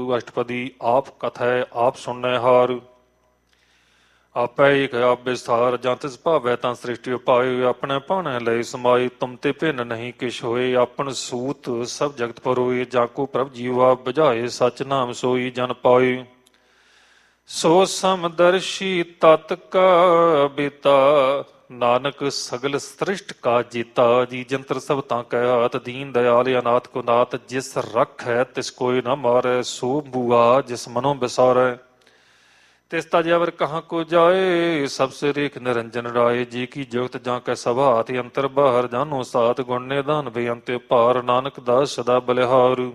अष्टपदी आप कथै आप सुनने हार। आपै एक आप विस्तार ਜਾਂ ਤਿਸ ਭਾਵੈ ਤਾਂ ਸ੍ਰਿਸ਼ਟੀ ਉਪਾਇ ਆਪਣੇ ਭਾਣੇ ਲਈ ਸਮਾਈ ਤੁਮ ਤੇ ਭਿੰਨ ਨਹੀਂ ਕਿਛ ਹੋਏ ਆਪਨ ਸੂਤ ਸਭ ਜਗਤ ਪਰੋਏ ਜਾ ਕੋ ਪ੍ਰਭ ਜੀਵਾ ਬੁਝਾਏ ਸਚ ਨਾਮ ਸੋਈ ਜਨ ਪਾਏ। ਸੋ ਸਮਦਰਸ਼ੀ ਤਤ ਕਾ ਬੀਤਾ ਨਾਨਕ ਸਗਲ ਸ੍ਰਿਸ਼ਟ ਕਾ ਜੀਤਾ। ਜੀ ਜੰਤਰ ਸਭ ਤਾਂ ਕਹਿ ਹਾਥ ਦੀਨ ਦਇਆਲ ਅਨਾਥ ਕੋ ਨਾਥ ਜਿਸ ਰਖ ਹੈ ਤਿਸ ਕੋਈ ਨਾ ਮਾਰੈ ਸੋ ਬੂਆ ਜਿਸ ਮਨੋਂ ਵਿਸਾਰੈ। ਤਿਸ ਤਜਿਆਵਰ ਕਹਾਂ ਕੋ ਜਾਏ ਸਭ ਸੇ ਰੇਖ ਨਿਰੰਜਨ ਰਾਏ। ਜੀ ਕੀ ਜੁਗਤ ਜਾਂ ਕੈ ਸਭਾਤ ਅੰਤਰ ਬਾਹਰ ਜਾਨੋ ਸਾਤ ਗੁਣ ਨਿਧਾਨ ਬੇਅੰਤ ਭਾਰ ਨਾਨਕ ਦਾਸ ਸਦਾ ਬਲਿਹਾਰ।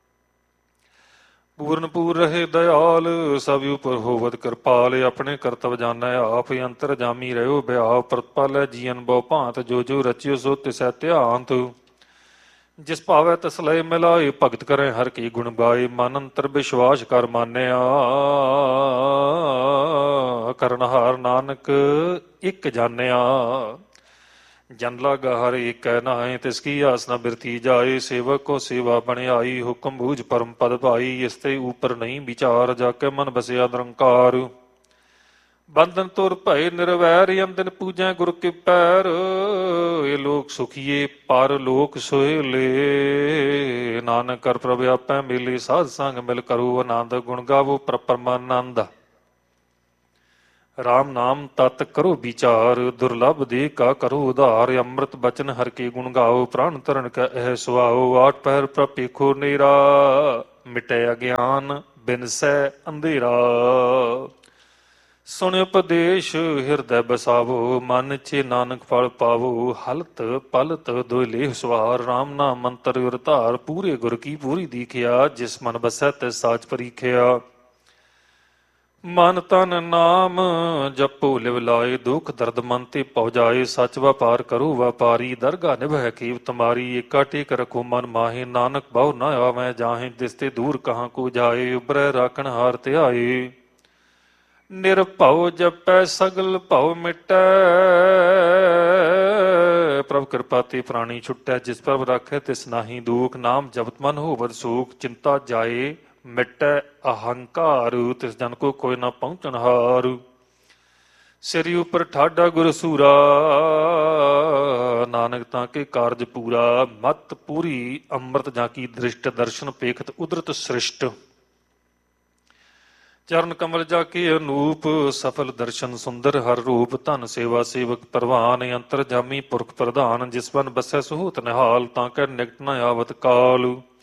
ਪੂਰਨ ਪੂਰ ਰਹੇ ਦਇਆਲ ਸਭ ਉਪਰ ਹੋਵਤ ਕਿਰਪਾਲ ਆਪਣੇ ਕਰਤਵ ਜਾਣੈ ਆਪ ਅੰਤਰ ਜਾਮੀ ਰਹਿਓ ਬਿਆਹ ਪ੍ਰਤਪਾਲੈ ਜੀਵਨ ਬਹੁ ਭਾਂਤ ਜੋ ਜੋ ਰਚਿਓ ਸੋ ਤਿਸੈ ਧਿਆਨਤ। ਜਿਸ ਭਾਵੈ ਤਿਸ ਲਏ ਮਿਲਾਏ ਭਗਤ ਕਰੈ ਹਰ ਕੀ ਗੁਣ ਗਾਏ ਮਨ ਅੰਤਰ ਵਿਸ਼ਵਾਸ ਕਰ ਮਾਨਿਆ ਕਰਨਹਾਰ ਨਾਨਕ ਇੱਕ ਜਾਣਿਆ। ਜਨ ਲਾਗਾ ਹਰ ਏਕੈ ਨਾਏ ਤਿਸ ਕੀ ਆਸ ਨ ਬਿਰਥੀ ਜਾਏ ਸੇਵਕ ਕੋ ਸੇਵਾ ਬਣਿਆਈ ਹੁਕਮ ਬੂਝ ਪਰਮ ਪਦ ਭਾਈ। ਇਸ ਤੇ ਉਪਰ ਨਹੀਂ ਵਿਚਾਰ ਜਾ ਕੇ ਮਨ ਬਸਿਆ ਨਿਰੰਕਾਰ। ਬੰਧਨ ਤੁਰ ਭਏ ਨਿਰਵੈਰ ਅੰਦਨ ਪੂਜੈ ਗੁਰ ਕੇ ਪੈਰ। ਇਹ ਲੋਕ ਸੁਖੀਏ ਪਰ ਲੋਕ ਸੋਹਲੇ ਨਾਨਕ ਕਰ ਪ੍ਰਭ ਆਪੈ ਮਿਲੇ ਸਾਧ ਸੰਗ ਮਿਲ ਕਰੋ ਆਨੰਦ ਗੁਣ ਗਾਵੋ ਪਰਮਾਨੰਦ। ਰਾਮ ਨਾਮ ਤਤ ਕਰੋ ਵਿਚਾਰ ਦੁਰਲਭ ਦੇ ਕਾ ਕਰੋ ਉਧਾਰ। ਅੰਮ੍ਰਿਤ ਬਚਨ ਹਰ ਕੇ ਗੁਣ ਗਾਓ ਪ੍ਰਾਨ ਤਰਨ ਕਾ ਇਹ ਸੁਆਓ। ਆਠ ਪਹਿਰ ਪ੍ਰਪੇਖੋ ਨੇਰਾ ਮਿਟੈ ਅਗਿਆਨ ਬਿਨਸੈ ਅੰਧੇਰਾ। ਸੁਣ ਉਪਦੇਸ਼ ਹਿਰਦੈ ਬਸਾਵੋ ਮਨ ਚੇ ਨਾਨਕ ਫਲ ਪਾਵੋ। ਹਲਤ ਪਲਤ ਦੋਇ ਲੇਹ ਸਵਾਰ ਰਾਮ ਨਾਮ ਮੰਤਰ ਉਰ ਧਾਰ। ਪੂਰੇ ਗੁਰ ਕੀ ਪੂਰੀ ਦੀਖਿਆ ਜਿਸ ਮਨ ਬਸੈ ਤਿਸ ਸਾਚ ਪਰੀਖਿਆ। ਮਨ ਤਨ ਨਾਮ ਜਪੋ ਲਿਵ ਲਾਏ ਦੁਖ ਦਰਦ ਮਨ ਤੇ ਪਹੁ ਜਾਏ। ਸੱਚ ਵਪਾਰ ਕਰੋ ਵਪਾਰੀ ਦਰਗਾ ਨਿਭੈ ਕੀਵ ਤੁਮਾਰੀ। ਏਕਾ ਟੇਕ ਰਖੋ ਮਨ ਮਾਹੇ ਨਾਨਕ ਬਹੁ ਨਾ ਆਵੈ ਜਾਹੇ। ਦਿਸ ਤੇ ਦੂਰ ਕਹਾਂ ਕੋ ਜਾਏ ਉਬਰੈ ਰਾਖਣ ਹਾਰ ਧਿਆਏ। ਨਿਰਭਉ ਜਪੈ ਸਗਲ ਭਉ ਮਿਟੈ ਪ੍ਰਭ ਕਿਰਪਾ ਤੇ ਪ੍ਰਾਣੀ ਛੁਟੈ। ਜਿਸ ਪ੍ਰਭ ਰਾਖੈ ਤਿਸ ਨਾਹੀ ਦੂਖ ਨਾਮ ਜਪਤ ਮਨ ਹੋਵਤ ਸੂਖ। ਚਿੰਤਾ ਜਾਏ ਮਿਟੈ ਅਹੰਕਾਰ ਤਿਸ ਜਨ ਕੋ ਕੋਈ ਨਾ ਪਹੁੰਚਣ ਹਾਰ। ਸਿਰ ਉਪਰ ਠਾਡਾ ਗੁਰ ਸੂਰਾ ਨਾਨਕ ਤਾਂ ਕੇ ਕਾਰਜ ਪੂਰਾ। ਮਤ ਪੂਰੀ ਅੰਮ੍ਰਿਤ ਜਾਂ ਕੀ ਦ੍ਰਿਸ਼ਟ ਦਰਸ਼ਨ ਪੇਖਤ ਉਦਰਤ ਸ੍ਰਿਸ਼ਟ। ਚਰਨ ਕਮਲ ਜਾ ਕੇ ਅਨੂਪ ਸਫਲ ਦਰਸ਼ਨ ਸੁੰਦਰ ਹਰ ਰੂਪ। ਧਨ ਸੇਵਾ ਸੇਵਕ ਪ੍ਰਵਾਨ ਅੰਤਰ ਜਾਮੀ ਪੁਰਖ ਪ੍ਰਧਾਨ। ਜਿਸ ਬਨ ਬਸੈ ਸੁਹੂਤ ਨਿਹਾਲ ਤਾਂ ਕੈ ਨਿਕਟ ਨ ਆਵਤ ਕਾਲ।